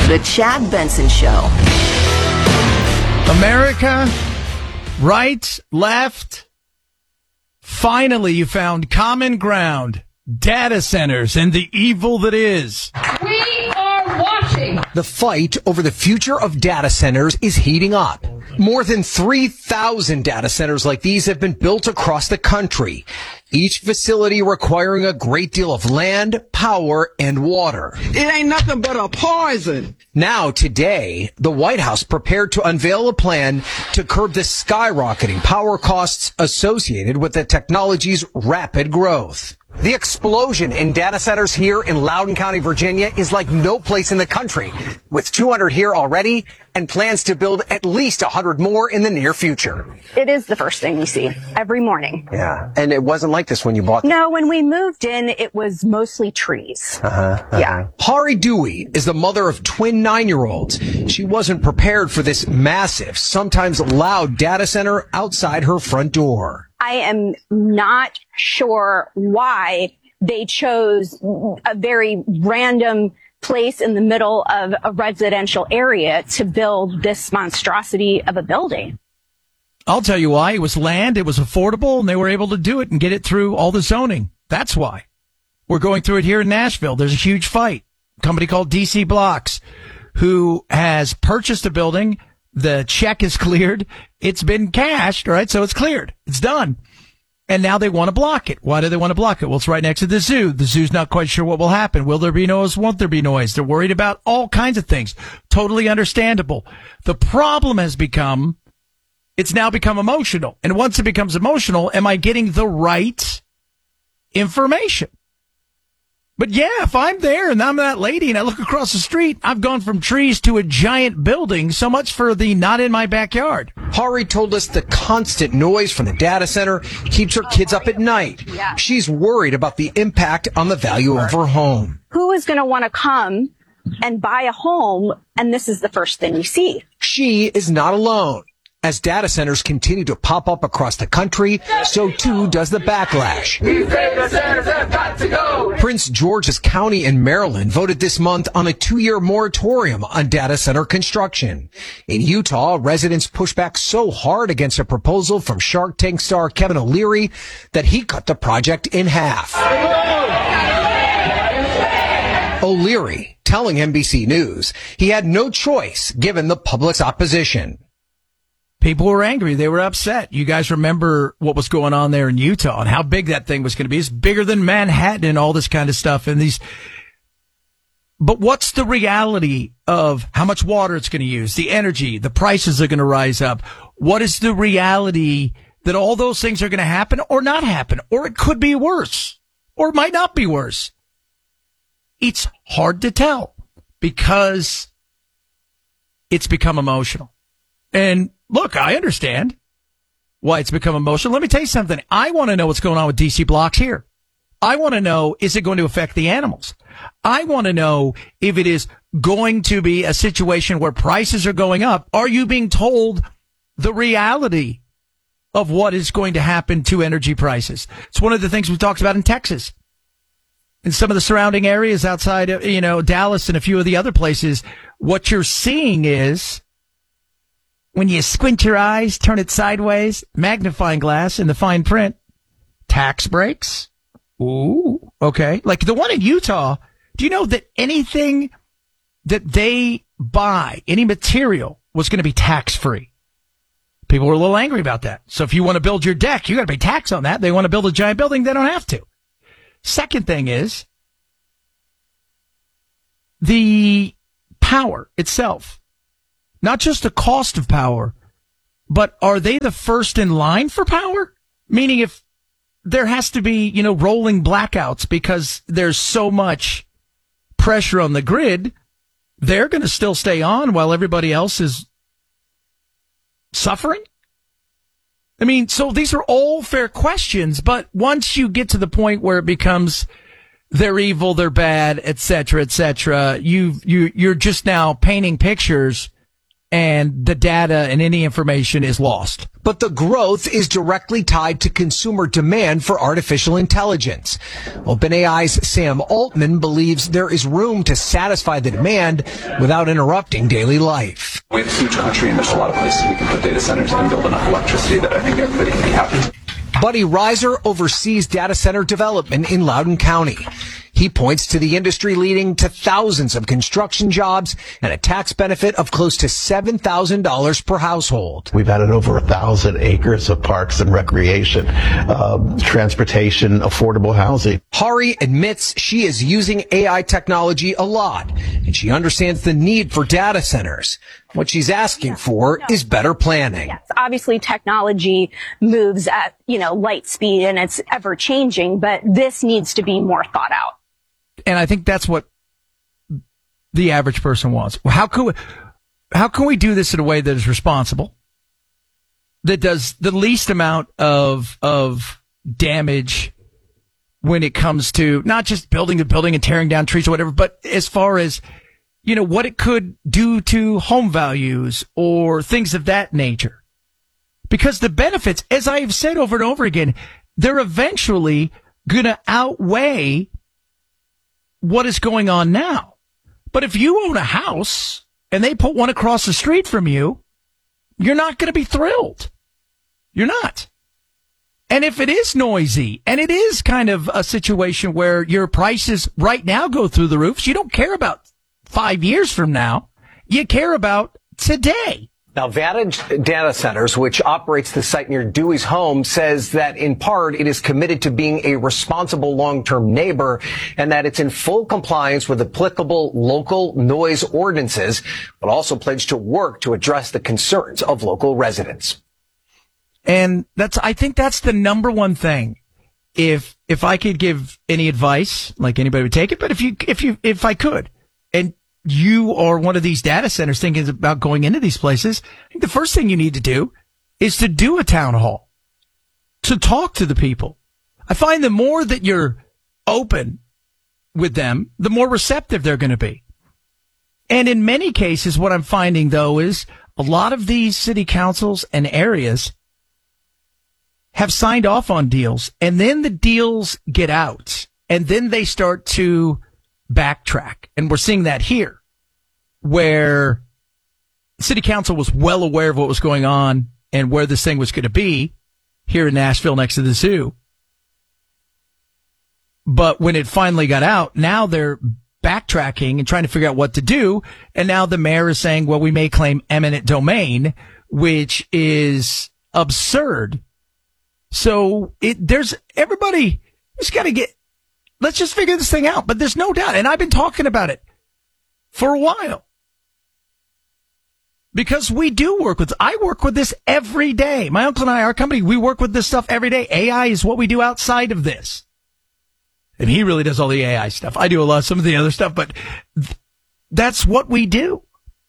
The Chad Benson Show. America, right, left. Finally, you found common ground. Data centers and the evil that is. We are watching. The fight over the future of data centers is heating up. More than 3,000 data centers like these have been built across the country, each facility requiring a great deal of land, power, and water. It ain't nothing but a poison. Now, today, the White House prepared to unveil a plan to curb the skyrocketing power costs associated with the technology's rapid growth. The explosion in data centers here in Loudoun County, Virginia is like no place in the country, with 200 here already and plans to build at least 100 more in the near future. It is the first thing we see every morning. Yeah, and it wasn't like this when you bought No, when we moved in, it was mostly trees. Yeah. Hari Dewey is the mother of twin 9-year-olds. She wasn't prepared for this massive, sometimes loud data center outside her front door. I am not sure why they chose a very random place in the middle of a residential area to build this monstrosity of a building. I'll tell you why. It was land, it was affordable, and they were able to do it and get it through all the zoning. That's why. We're going through it here in Nashville. There's a huge fight. A company called DC Blocks, who has purchased a building. The check is cleared. It's been cashed, right? So it's cleared. It's done. And now they want to block it. Why do they want to block it? Well, it's right next to the zoo. The zoo's not quite sure what will happen. Will there be noise? Won't there be noise? They're worried about all kinds of things. Totally understandable. The problem has become, it's now become emotional. And once it becomes emotional, am I getting the right information? But yeah, if I'm there and I'm that lady and I look across the street, I've gone from trees to a giant building. So much for the not in my backyard. Hari told us the constant noise from the data center keeps her kids up at night. Yeah. She's worried about the impact on the value of her home. Who is going to want to come and buy a home? And this is the first thing you see. She is not alone. As data centers continue to pop up across the country, so too does the backlash. These data centers have got to go. Prince George's County in Maryland voted this month on a 2-year moratorium on data center construction. In Utah, residents pushed back so hard against a proposal from Shark Tank star Kevin O'Leary that he cut the project in half. O'Leary telling NBC News he had no choice given the public's opposition. People were angry. They were upset. You guys remember what was going on there in Utah and how big that thing was going to be. It's bigger than Manhattan and all this kind of stuff. And but what's the reality of how much water it's going to use, the energy, the prices are going to rise up? What is the reality that all those things are going to happen or not happen? Or it could be worse or it might not be worse. It's hard to tell because it's become emotional. And look, I understand why it's become emotional. Let me tell you something. I want to know what's going on with DC Blocks here. I want to know, is it going to affect the animals? I want to know if it is going to be a situation where prices are going up. Are you being told the reality of what is going to happen to energy prices? It's one of the things we talked about in Texas. In some of the surrounding areas outside of, Dallas and a few of the other places, what you're seeing is, when you squint your eyes, turn it sideways, magnifying glass in the fine print, tax breaks. Ooh, okay. Like the one in Utah, do you know that anything that they buy, any material, was going to be tax-free? People were a little angry about that. So if you want to build your deck, you got to pay tax on that. They want to build a giant building, they don't have to. Second thing is the power itself. Not just the cost of power, but are they the first in line for power? Meaning if there has to be, rolling blackouts because there's so much pressure on the grid, they're going to still stay on while everybody else is suffering? I mean, so these are all fair questions, but once you get to the point where it becomes they're evil, they're bad, et cetera, you're just now painting pictures and the data and any information is lost. But the growth is directly tied to consumer demand for artificial intelligence. OpenAI's Sam Altman believes there is room to satisfy the demand without interrupting daily life. We have a huge country, and there's a lot of places we can put data centers and build enough electricity that I think everybody can be happy. Buddy Reiser oversees data center development in Loudoun County. He points to the industry leading to thousands of construction jobs and a tax benefit of close to $7,000 per household. We've added over 1,000 acres of parks and recreation, transportation, affordable housing. Hari admits she is using AI technology a lot, and she understands the need for data centers. What she's asking for is better planning. Yes, obviously technology moves at, light speed and it's ever changing, but this needs to be more thought out. And I think that's what the average person wants. How can we do this in a way that is responsible, that does the least amount of damage when it comes to not just building the building and tearing down trees or whatever, but as far as, what it could do to home values or things of that nature. Because the benefits, as I've said over and over again, they're eventually going to outweigh what is going on now. But if you own a house and they put one across the street from you, you're not going to be thrilled. You're not. And if it is noisy and it is kind of a situation where your prices right now go through the roof, you don't care about 5 years from now. You care about today. Now, Vantage Data Centers, which operates the site near Dewey's home, says that in part it is committed to being a responsible long-term neighbor and that it's in full compliance with applicable local noise ordinances, but also pledged to work to address the concerns of local residents. And I think that's the number one thing. If I could give any advice, like anybody would take it, but if I could, and you are one of these data centers thinking about going into these places, I think the first thing you need to do is to do a town hall, to talk to the people. I find the more that you're open with them, the more receptive they're going to be. And in many cases, what I'm finding, though, is a lot of these city councils and areas have signed off on deals, and then the deals get out, and then they start to backtrack. And we're seeing that here, where city council was well aware of what was going on and where this thing was going to be here in Nashville next to the zoo. But when it finally got out, now they're backtracking and trying to figure out what to do. And now the mayor is saying, well, we may claim eminent domain, which is absurd. So everybody has got to let's just figure this thing out. But there's no doubt. And I've been talking about it for a while because I work with this every day. My uncle and I, our company, we work with this stuff every day. AI is what we do outside of this. And he really does all the AI stuff. I do some of the other stuff, but that's what we do.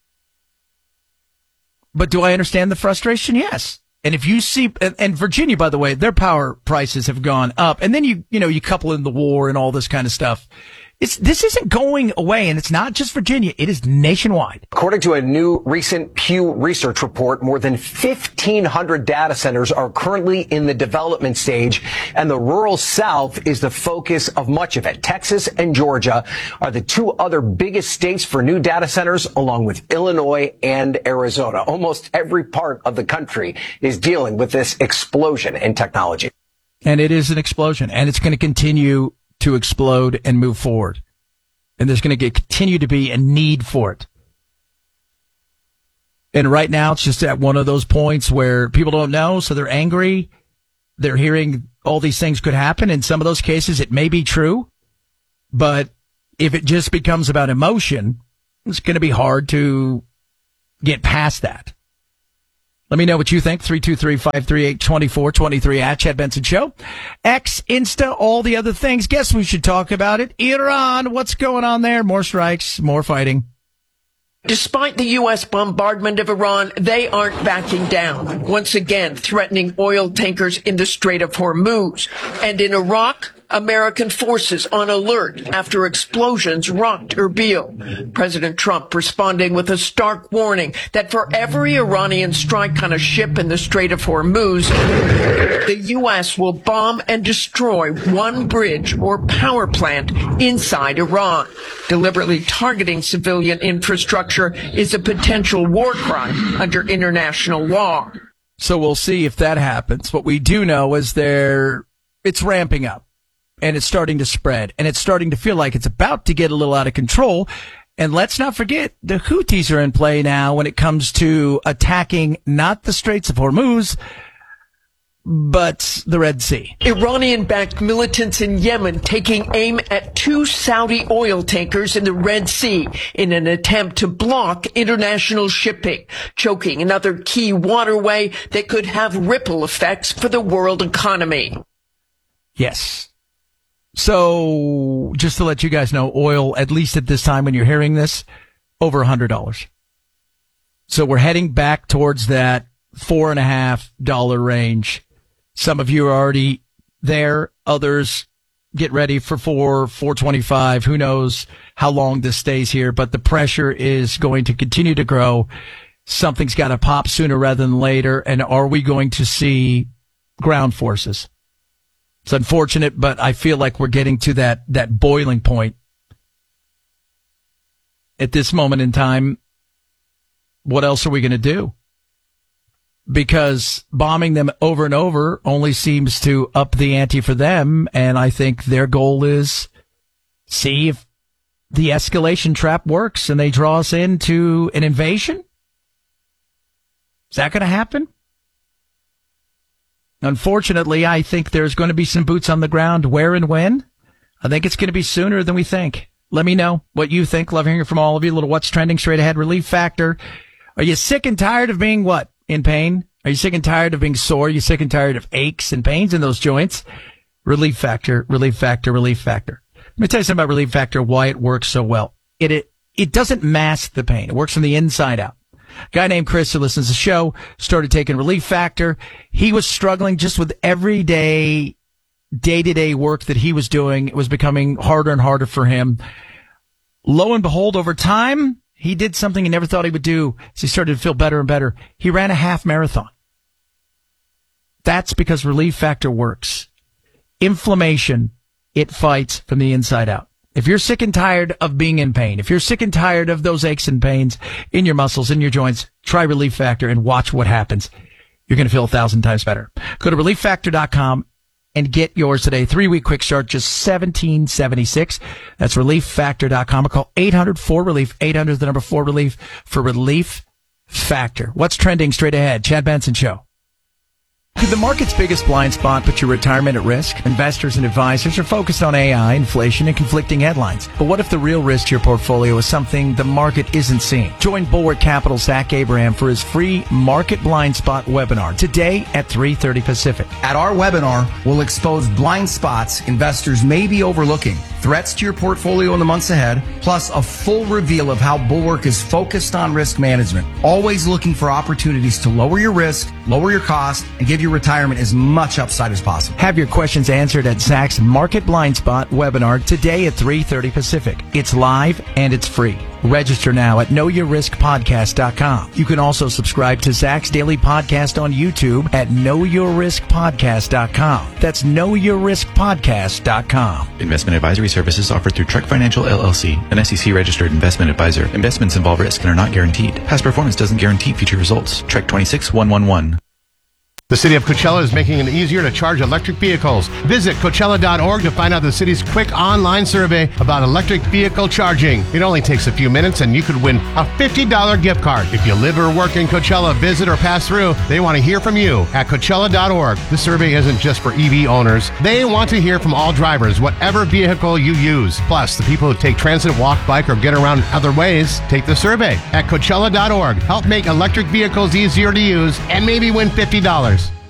But do I understand the frustration? Yes. And if you see, and Virginia, by the way, their power prices have gone up. And then you couple in the war and all this kind of stuff. This isn't going away, and it's not just Virginia. It is nationwide. According to a new recent Pew Research report, more than 1,500 data centers are currently in the development stage, and the rural South is the focus of much of it. Texas and Georgia are the two other biggest states for new data centers, along with Illinois and Arizona. Almost every part of the country is dealing with this explosion in technology. And it is an explosion, and it's going to continue to explode and move forward. And there's going to continue to be a need for it. And right now, it's just at one of those points where people don't know, so they're angry. They're hearing all these things could happen. In some of those cases, it may be true. But if it just becomes about emotion, it's going to be hard to get past that. Let me know what you think. 323-538-2423 at Chad Benson Show. X, Insta, all the other things. Guess we should talk about it. Iran, what's going on there? More strikes, more fighting. Despite the U.S. bombardment of Iran, they aren't backing down, once again threatening oil tankers in the Strait of Hormuz. And in Iraq, American forces on alert after explosions rocked Erbil. President Trump responding with a stark warning that for every Iranian strike on a ship in the Strait of Hormuz, the U.S. will bomb and destroy one bridge or power plant inside Iran. Deliberately targeting civilian infrastructure is a potential war crime under international law. So we'll see if that happens. What we do know is it's ramping up and it's starting to spread and it's starting to feel like it's about to get a little out of control. And let's not forget the Houthis are in play now when it comes to attacking not the Straits of Hormuz, but the Red Sea. Iranian-backed militants in Yemen taking aim at 2 Saudi oil tankers in the Red Sea in an attempt to block international shipping, choking another key waterway that could have ripple effects for the world economy. Yes. So just to let you guys know, oil, at least at this time when you're hearing this, over $100. So we're heading back towards that $4.50 range. Some of you are already there. Others get ready for $4.25. Who knows how long this stays here, but the pressure is going to continue to grow. Something's got to pop sooner rather than later. And are we going to see ground forces? It's unfortunate, but I feel like we're getting to that boiling point. At this moment in time, what else are we going to do? Because bombing them over and over only seems to up the ante for them. And I think their goal is see if the escalation trap works and they draw us into an invasion. Is that going to happen? Unfortunately, I think there's going to be some boots on the ground. Where and when? I think it's going to be sooner than we think. Let me know what you think. Love hearing from all of you. A little what's trending straight ahead. Relief Factor. Are you sick and tired of being what? In pain? Are you sick and tired of being sore? Are you sick and tired of aches and pains in those joints? Relief Factor, Relief Factor, Relief Factor. Let me tell you something about Relief Factor, why it works so well. It doesn't mask the pain. It works from the inside out. A guy named Chris who listens to the show started taking Relief Factor. He was struggling just with everyday, day-to-day work that he was doing. It was becoming harder and harder for him. Lo and behold, over time, he did something he never thought he would do. As he started to feel better and better, he ran a half marathon. That's because Relief Factor works. Inflammation, it fights from the inside out. If you're sick and tired of being in pain, if you're sick and tired of those aches and pains in your muscles, in your joints, try Relief Factor and watch what happens. You're going to feel 1,000 times better. Go to ReliefFactor.com and get yours today. 3-week quick start, just $17.76. That's ReliefFactor.com. Or call 800-4RELIEF, 800-4RELIEF for Relief Factor. What's trending straight ahead? Chad Benson Show. Could the market's biggest blind spot put your retirement at risk? Investors and advisors are focused on AI, inflation, and conflicting headlines. But what if the real risk to your portfolio is something the market isn't seeing? Join Bulwark Capital's Zach Abraham for his free Market Blind Spot webinar today at 3:30 Pacific. At our webinar, we'll expose blind spots investors may be overlooking, threats to your portfolio in the months ahead, plus a full reveal of how Bulwark is focused on risk management, always looking for opportunities to lower your risk, lower your cost, and give your retirement as much upside as possible. Have your questions answered at Zach's Market Blind Spot webinar today at 3:30 Pacific. It's live and it's free. Register now at KnowYourRiskPodcast.com. You can also subscribe to Zach's daily podcast on YouTube at KnowYourRiskPodcast.com. That's KnowYourRiskPodcast.com. Investment advisory services offered through Trek Financial LLC, an SEC-registered investment advisor. Investments involve risk and are not guaranteed. Past performance doesn't guarantee future results. Trek 26111. The city of Coachella is making it easier to charge electric vehicles. Visit Coachella.org to find out the city's quick online survey about electric vehicle charging. It only takes a few minutes and you could win a $50 gift card. If you live or work in Coachella, visit or pass through, they want to hear from you at Coachella.org. This survey isn't just for EV owners. They want to hear from all drivers, whatever vehicle you use. Plus, the people who take transit, walk, bike, or get around other ways, take the survey at Coachella.org. Help make electric vehicles easier to use and maybe win $50.